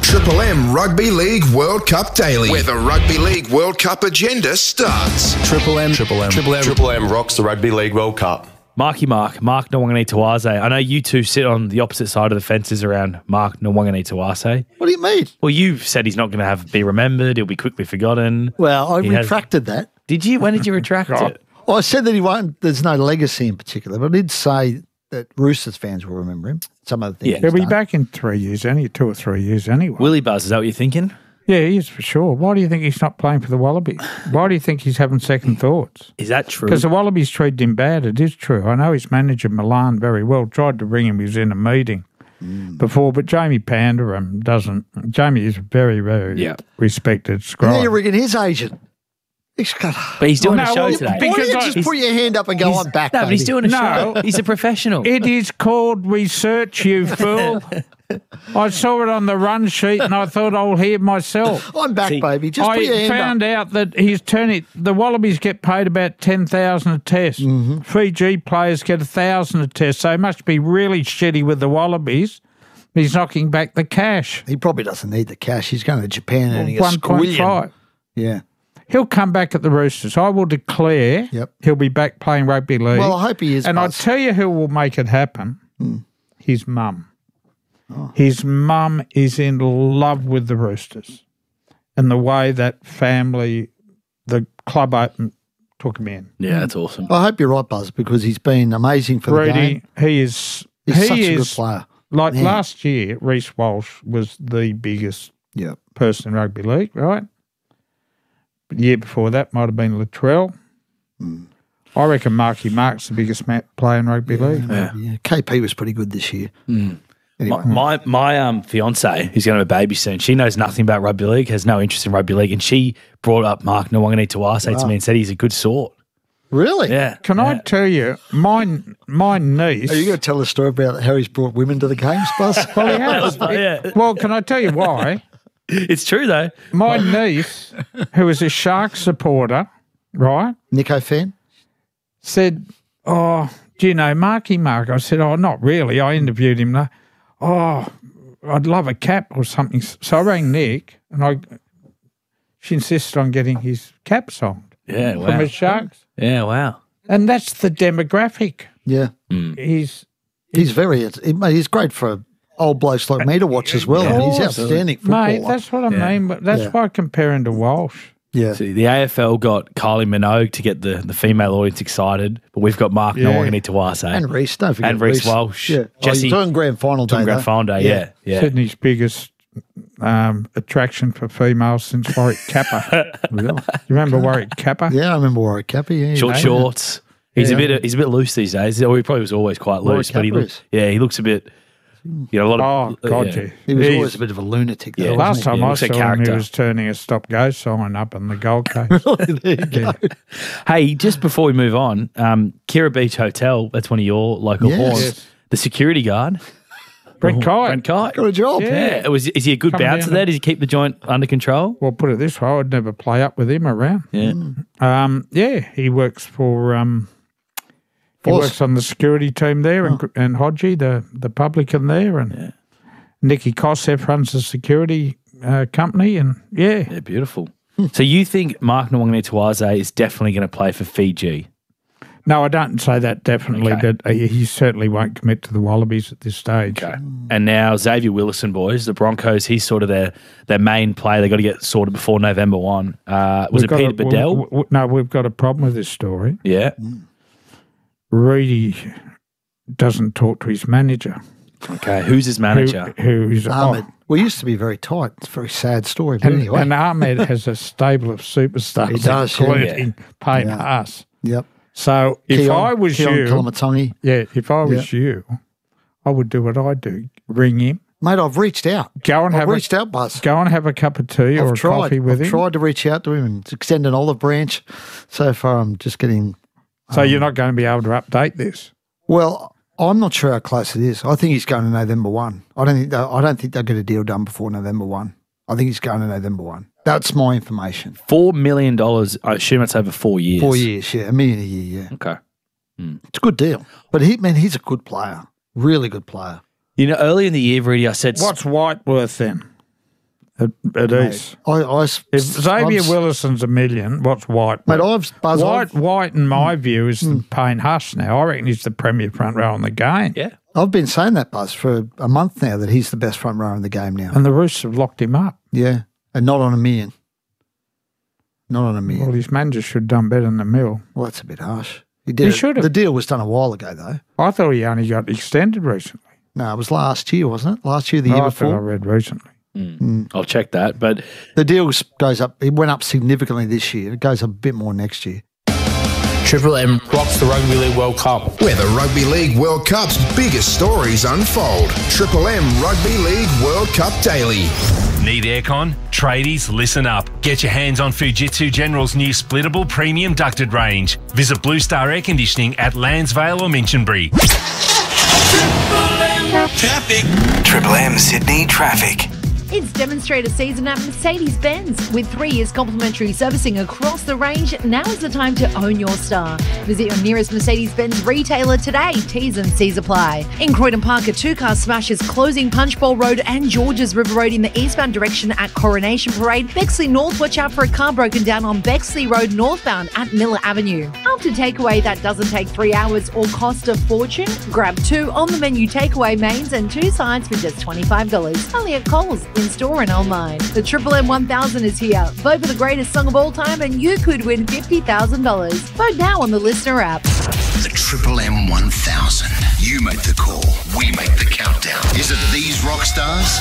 Triple M Rugby League World Cup Daily, where the Rugby League World Cup agenda starts. Triple M rocks the Rugby League World Cup. Mark Nawaqanitawase. I know you two sit on the opposite side of the fences around Mark Nawaqanitawase. What do you mean? Well, you said he's not going to be remembered. He'll be quickly forgotten. Well, I retracted that. Did you? When did you retract it? Well, I said that he won't. There's no legacy in particular, but I did say that Roosters fans will remember him. Some of the things He'll be back in 3 years, 2 or 3 years anyway. Willie Buzz, is that what you're thinking? Yeah, he is for sure. Why do you think he's not playing for the Wallabies? Why do you think he's having second thoughts? Is that true? Because the Wallabies treated him bad. It is true. I know his manager, Milan, very well. Tried to ring him. He was in a meeting before, but Jamie Panderam doesn't. Jamie is very, very respected And scribe. then you're rigging his agent. But he's doing a show today. Why don't you just put your hand up and go, I'm back, No, but he's baby. doing a show. He's a professional. It is called research, you fool. I saw it on the run sheet and I thought I'll hear myself. I'm back, baby. Just put your I hand found up. out that he's turning. The Wallabies get paid about 10,000 a test. Fiji players get 1,000 a test. So he must be really shitty with the Wallabies. He's knocking back the cash. He probably doesn't need the cash. He's going to Japan earning a squillion. 1.5. Yeah. He'll come back at the Roosters. I will declare he'll be back playing rugby league. Well, I hope he is. And I'll tell you who will make it happen. His mum. Oh. His mum is in love with the Roosters and the way that family, the club took him in. Yeah, that's awesome. I hope you're right, Buzz, because he's been amazing for the game. He's such a good player. Like last year, Reece Walsh was the biggest person in rugby league, right? But the year before that might have been Latrell. I reckon Mark's the biggest player in rugby league. Yeah. KP was pretty good this year. Anyway. My fiance, who's going to have a baby soon, she knows nothing about rugby league, has no interest in rugby league, and she brought up Mark Nawaqanitawase to me and said he's a good sort. Really? Yeah. Can I tell you, my niece... Are you going to tell a story about how he's brought women to the games, Buzz? Well, he has. Well, can I tell you why? It's true, though. My niece, who is a Sharks supporter, right? Nico fan? Said, do you know Mark? I said, not really. I interviewed him. I'd love a cap or something. So I rang Nick and she insisted on getting his cap songed. Yeah, wow. From the Sharks. Yeah, wow. And that's the demographic. Yeah. He's he's great for old blokes like me to watch as well. And he's outstanding footballer. Mate, that's what I mean. But that's why I compare him to Walsh. Yeah. See, the AFL got Kylie Minogue to get the female audience excited, but we've got Mark Nawaqanitawase. And Reece, don't forget and Reece Walsh. Yeah. Jesse, he's doing grand final day. Grand final day, yeah. Sydney's biggest attraction for females since Warwick Kappa. Really? You remember Warwick Kappa? Yeah, I remember Warwick Kappa. Yeah, Short shorts. He's a bit loose these days. Or he probably was always quite loose, but he looks a bit. You know, a lot of. Yeah. He was always a bit of a lunatic. Though, last time I saw him, he was turning a stop-go sign up in the Gold Coast. There you go. Hey, just before we move on, Kira Beach Hotel, that's one of your local haunts. Yes. The security guard, Brent Kite. Got a job. Yeah. Is he a good Coming bouncer down there? Does he keep the joint under control? Well, put it this way, I'd never play up with him around. Yeah. He works for... He works on the security team there, and Hodgie, the publican there, and Nicky Kosseff runs the security company, and Yeah, beautiful. So you think Mark Nawaqanitawase is definitely going to play for Fiji? No, I don't say that definitely, but he certainly won't commit to the Wallabies at this stage. Okay. And now Xavier Willison, boys, the Broncos, he's sort of their main player. They've got to get sorted before November 1. Was it Peter Bedell? No, we've got a problem with this story. Yeah. Reedy doesn't talk to his manager. Okay, who's his manager? Who's Ahmed. We used to be very tight. It's a very sad story, but anyway. And Ahmed has a stable of superstars, He does, including Payne Haas. Yep. So if I was you, Kalamatangi. if I was you, I would do what I do: ring him, Mate, I've reached out. I've reached out, Buzz. Go and have a cup of tea or a coffee with him. I've tried to reach out to him and extend an olive branch. So far, I'm just getting. So you're not going to be able to update this? Well, I'm not sure how close it is. I think he's going to November 1. I don't think they'll get a deal done before November 1. I think he's going to November 1. That's my information. $4 million. I assume it's over 4 years. 4 years, yeah. $1 million a year, yeah. Okay. It's a good deal. But he's a good player. Really good player. You know, early in the year, Rudy, I said... What's White worth then? It is. If Xavier Willison's $1 million, what's White? Mate, White, in my view, is Payne Huss now. I reckon he's the premier front row in the game. Yeah. I've been saying that, Buzz, for a month now, that he's the best front rower in the game now. And the Roosters have locked him up. Yeah, and not on $1 million. Not on $1 million. Well, his manager should have done better than the mill. Well, that's a bit harsh. He should have. The deal was done a while ago, though. I thought he only got extended recently. No, it was last year, wasn't it? Last year, the year I before? thought I read recently. I'll check that. But the deal goes up. It went up significantly this year. It goes up a bit more next year. Triple M rocks the Rugby League World Cup. Where the Rugby League World Cup's biggest stories unfold. Triple M Rugby League World Cup Daily. Need aircon? Tradies, listen up. Get your hands on Fujitsu General's new splittable premium ducted range. Visit Blue Star Air Conditioning at Landsvale or Minchinbury. Triple M Sydney traffic. It's demonstrator season at Mercedes-Benz. With 3 years complimentary servicing across the range, now is the time to own your star. Visit your nearest Mercedes-Benz retailer today. T's and C's apply. In Croydon Park, a 2-car smash is closing Punchbowl Road and Georges River Road in the eastbound direction at Coronation Parade. Bexley North, watch out for a car broken down on Bexley Road northbound at Miller Avenue. After takeaway that doesn't take 3 hours or cost a fortune, grab 2 on-the-menu takeaway mains and 2 sides for just $25. Only at Coles, in-store and online. The Triple M 1000 is here. Vote for the greatest song of all time and you could win $50,000. Vote now on the Listener app. The Triple M 1000. You make the call. We make the countdown. Is it these rock stars?